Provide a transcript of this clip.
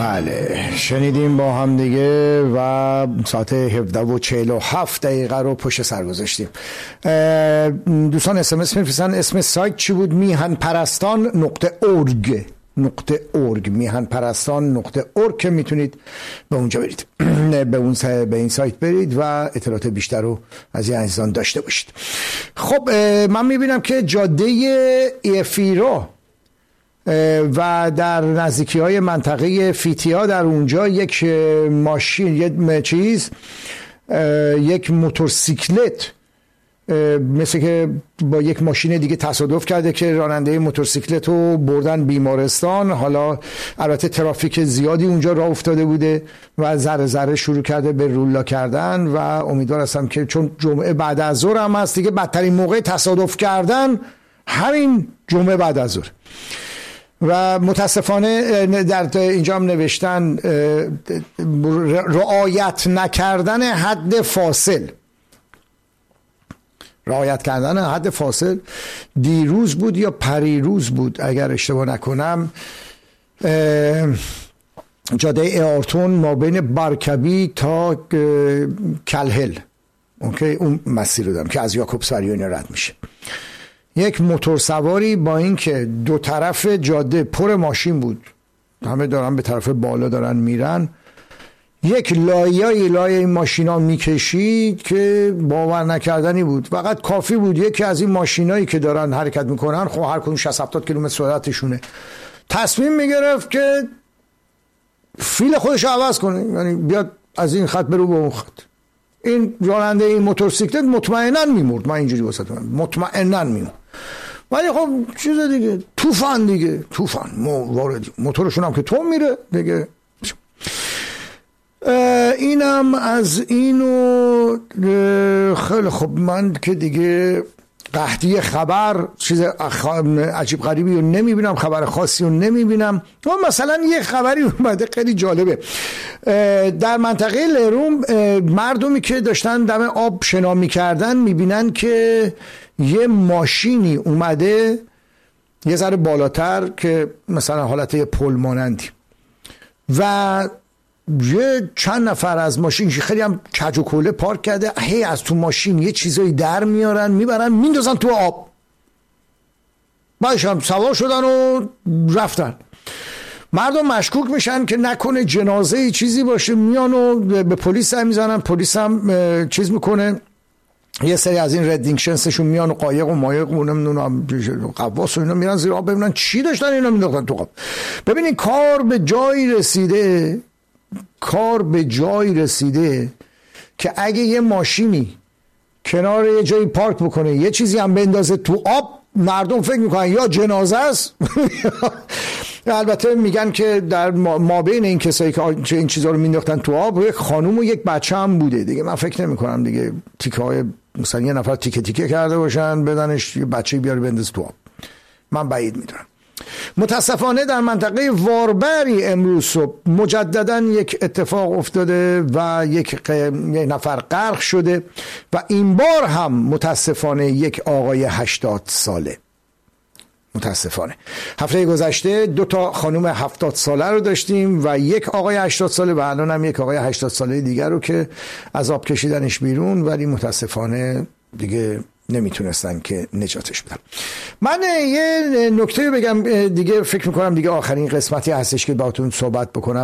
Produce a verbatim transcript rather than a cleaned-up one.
بله شنیدیم با هم دیگه و ساعت هفده و چهل و هفت دقیقه رو پشت سر گذاشتیم. دوستان اس ام اس میفرستن اسم سایت چی بود؟ میهن پرستان نقطه اورگ نقطه اورگ میهن پرستان نقطه اورگ که میتونید به اونجا برید به اون به این سایت برید و اطلاعات بیشتر رو از این عزیزان داشته باشید. خب من میبینم که جاده ایفیرا و در نزدیکی های منطقه فیتیا در اونجا یک ماشین یک چیز یک موتورسیکلت مثل که با یک ماشین دیگه تصادف کرده که راننده موتورسیکلت رو بردن بیمارستان. حالا البته ترافیک زیادی اونجا راه افتاده بوده و ذره ذره شروع کرده به رولا کردن و امیدوار هستم که چون جمعه بعد از ظهر هم هست دیگه بدترین موقع تصادف کردن همین جمعه بعد از ظهر. و متاسفانه در اینجا هم نوشتن رعایت نکردن حد فاصل رعایت کردن حد فاصل دیروز بود یا پریروز بود اگر اشتباه نکنم، جاده ایارتون ما بین بارکبی تا کلهل اوکی اون مسیر رو دارم که از یاکوبسبری رد میشه. یک موتور سواری با این که دو طرف جاده پر ماشین بود، همه دارن به طرف بالا دارن میرن، یک لایه‌ای لایه این ماشینا میکشید که باور نکردنی بود. فقط کافی بود یکی از این ماشینایی که دارن حرکت میکنن خب هر کدوم شصت هفتاد کیلومتر سرعتشونه تصمیم میگرفت که فیل خودش عوض کنه، یعنی بیاد از این خط برو به اون خط. این راننده این موتورسیکلت مطمئنا میمرد، من اینجوری واسه مطمئنا میمرد. ولی خب چیز دیگه طوفان دیگه طوفان وارد موتورشون هم که تو میره دیگه. اینم از اینو خیلی خب من که دیگه قحطی خبر چیز عجیب غریبی رو نمیبینم، خبر خاصی رو نمیبینم. مثلا یه خبری اومده خیلی جالبه در منطقه لروم، مردمی که داشتن دم آب شنا میکردن میبینن که یه ماشینی اومده یه ذره بالاتر که مثلا حالت یه پل مانندی و یه چند نفر از ماشین خیلی هم کج و کوله پارک کرده، هی از تو ماشین یه چیزایی در میارن میبرن میندازن تو آب. باش هم سوار شدن و رفتن. مردم مشکوک میشن که نکنه جنازه چیزی باشه، میان و به پلیس هم میزنن. پلیس هم چیز میکنه، یه سری از این ردینگشنسشون میان و قایق و مایق و نمیدونم قواس و اینا میرن زیر آب ببینن چی داشتن اینا مینداختن تو آب. ببینین کار به جایی رسیده کار به جایی رسیده که اگه یه ماشینی کنار یه جایی پارک بکنه یه چیزی هم بندازه تو آب، مردم فکر میکنن یا جنازه است البته میگن که در مابین این کسایی که این چیزا رو مینداختن تو آب یک خانوم و یک بچه هم بوده دیگه. من فکر نمی کنم دیگه تیکه های مثلا یه نفر تیکه تیکه کرده باشن بدنش یه بچه بیاره بنداز تو آب، من بعید میدونم. متاسفانه در منطقه واربری امروز صبح مجددا یک اتفاق افتاده و یک, ق... یک نفر غرق شده و این بار هم متاسفانه یک آقای هشتاد ساله. متاسفانه هفته گذشته دو تا خانم هفتاد ساله رو داشتیم و یک آقای هشتاد ساله و الان هم یک آقای هشتاد ساله دیگر رو که از آب کشیدنش بیرون، ولی متاسفانه دیگه نمیتونستن که نجاتش بدن. من یه نکته بگم دیگه، فکر میکنم دیگه آخرین قسمتی هستش که باهاتون صحبت بکنم.